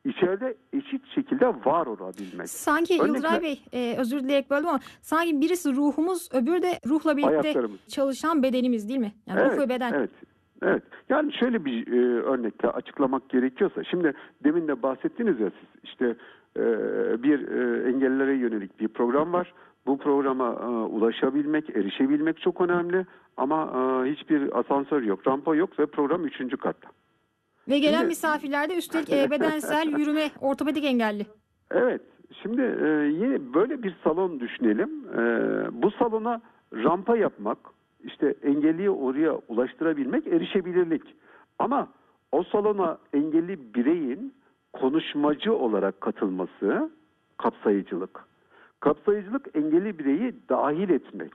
içeride eşit şekilde var olabilmek. Sanki Yıldıray Bey, özür dileyerek böldüm ama sanki birisi ruhumuz, öbürü de ruhla birlikte çalışan bedenimiz değil mi? Yani evet, ruh ve beden. Evet. Yani şöyle bir örnekle açıklamak gerekiyorsa, şimdi demin de bahsettiniz ya siz, işte bir engellilere yönelik bir program var. Bu programa ulaşabilmek, erişebilmek çok önemli ama hiçbir asansör yok, rampa yok ve program 3. katta. Ve gelen misafirlerde üstelik bedensel yürüme, ortopedik engelli. Evet. Şimdi yine böyle bir salon düşünelim. Bu salona rampa yapmak, işte engelliyi oraya ulaştırabilmek, erişebilirlik. Ama o salona engelli bireyin konuşmacı olarak katılması kapsayıcılık. Kapsayıcılık engelli bireyi dahil etmek,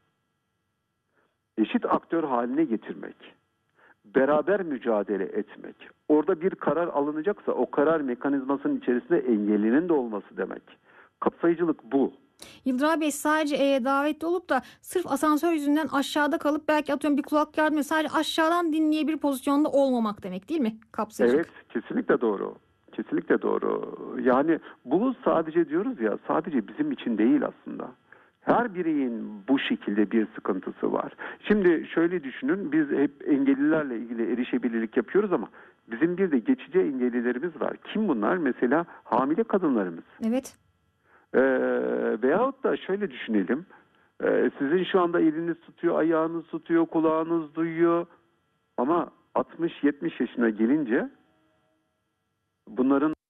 eşit aktör haline getirmek, beraber mücadele etmek. Orada bir karar alınacaksa o karar mekanizmasının içerisinde engellinin de olması demek. Kapsayıcılık bu. Yıldıray Bey, sadece davetli olup da sırf asansör yüzünden aşağıda kalıp belki atıyorum bir kulak yardımıyla sadece aşağıdan dinleyebilir pozisyonda olmamak demek değil mi kapsayıcılık? Evet, kesinlikle doğru. Kesinlikle doğru. Yani bu sadece diyoruz ya, sadece bizim için değil aslında. Her bireyin bu şekilde bir sıkıntısı var. Şimdi şöyle düşünün, biz hep engellilerle ilgili erişebilirlik yapıyoruz ama bizim bir de geçici engellilerimiz var. Kim bunlar? Mesela hamile kadınlarımız. Evet. Veyahut da şöyle düşünelim. Sizin şu anda eliniz tutuyor, ayağınız tutuyor, kulağınız duyuyor. Ama 60-70 yaşına gelince bunların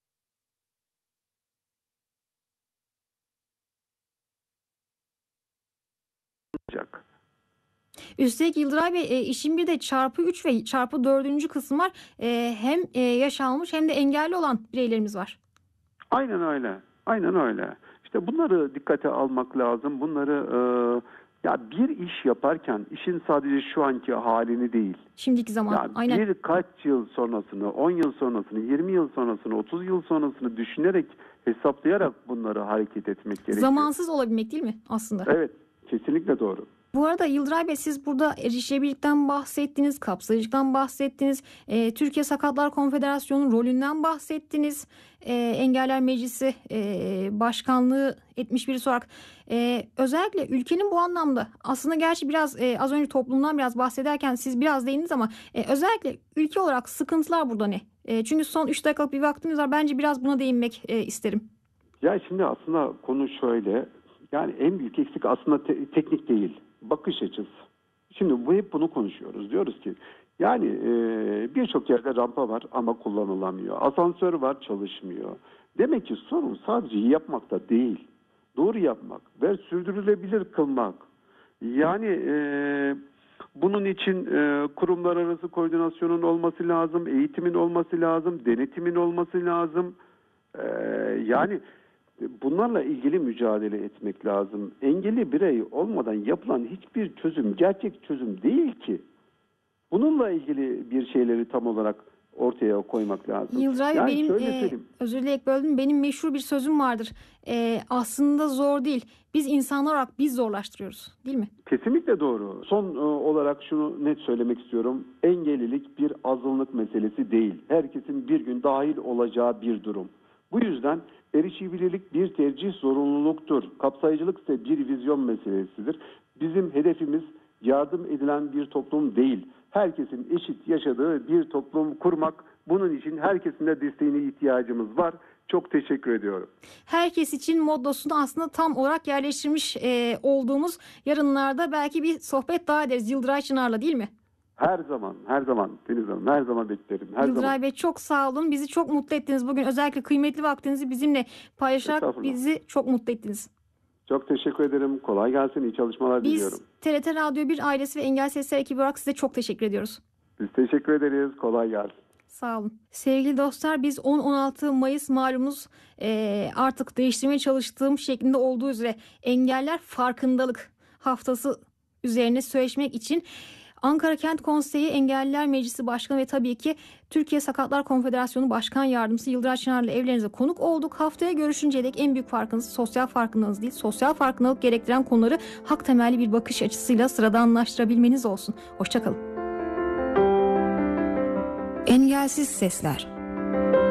olacak. Üstelik Yıldıray Bey, işin bir de çarpı 3 ve çarpı 4. kısım var. Hem yaş almış hem de engelli olan bireylerimiz var. Aynen öyle. Aynen öyle. İşte bunları dikkate almak lazım. Bunları ya bir iş yaparken işin sadece şu anki halini değil. Şimdiki zaman. Yani aynen. Birkaç yıl sonrasını, 10 yıl sonrasını, 20 yıl sonrasını, 30 yıl sonrasını düşünerek, hesaplayarak bunları hareket etmek gerekiyor. Zamansız olabilmek değil mi aslında? Evet, kesinlikle doğru. Bu arada Yıldıray Bey, siz burada erişebilirlikten bahsettiniz, kapsayıcılıktan bahsettiniz, Türkiye Sakatlar Konfederasyonu'nun rolünden bahsettiniz, Engeller Meclisi başkanlığı etmiş birisi olarak. Özellikle ülkenin bu anlamda aslında gerçi biraz az önce toplumdan biraz bahsederken siz biraz değindiniz ama özellikle ülke olarak sıkıntılar burada ne? Çünkü son 3 dakikalık bir vaktimiz var, bence biraz buna değinmek isterim. Ya şimdi aslında konu şöyle, yani en büyük eksik aslında teknik değil. Bakış açısı. Şimdi hep bunu konuşuyoruz. Diyoruz ki yani birçok yerde rampa var ama kullanılamıyor. Asansör var, çalışmıyor. Demek ki sorun sadece yapmakta değil. Doğru yapmak ve sürdürülebilir kılmak. Yani bunun için kurumlar arası koordinasyonun olması lazım, eğitimin olması lazım, denetimin olması lazım. Yani bunlarla ilgili mücadele etmek lazım. Engelli birey olmadan yapılan hiçbir çözüm gerçek çözüm değil ki. Bununla ilgili bir şeyleri tam olarak ortaya koymak lazım. Yıldıray Bey, benim özür dileyerek böldüm. Benim meşhur bir sözüm vardır. Aslında zor değil. Biz insanlar olarak biz zorlaştırıyoruz, değil mi? Kesinlikle doğru. Son olarak şunu net söylemek istiyorum. Engellilik bir azınlık meselesi değil. Herkesin bir gün dahil olacağı bir durum. Bu yüzden erişebilirlik bir tercih zorunluluktur. Kapsayıcılık ise bir vizyon meselesidir. Bizim hedefimiz yardım edilen bir toplum değil. Herkesin eşit yaşadığı bir toplum kurmak. Bunun için herkesin de desteğine ihtiyacımız var. Çok teşekkür ediyorum. Herkes için moddosunu aslında tam olarak yerleştirmiş olduğumuz yarınlarda belki bir sohbet daha ederiz Yıldıray Çınar'la, değil mi? Her zaman Deniz Hanım, her zaman beklerim. Yıldıray Bey, çok sağ olun. Bizi çok mutlu ettiniz bugün. Özellikle kıymetli vaktinizi bizimle paylaşarak bizi çok mutlu ettiniz. Çok teşekkür ederim. Kolay gelsin. İyi çalışmalar diliyorum. Biz TRT Radyo 1 ailesi ve Engel Sesler ekibi olarak size çok teşekkür ediyoruz. Biz teşekkür ederiz. Kolay gelsin. Sağ olun. Sevgili dostlar, biz 10-16 Mayıs malumunuz artık değiştirmeye çalıştığım şeklinde olduğu üzere engeller farkındalık haftası üzerine söyleşmek için Ankara Kent Konseyi Engelliler Meclisi Başkanı ve tabii ki Türkiye Sakatlar Konfederasyonu Başkan Yardımcısı Yıldıray Çınar'la evlerinize konuk olduk. Haftaya görüşünceye dek en büyük farkınız sosyal farkındalığınız değil, sosyal farkındalık gerektiren konuları hak temelli bir bakış açısıyla sıradanlaştırabilmeniz olsun. Hoşça kalın. Engelsiz Sesler.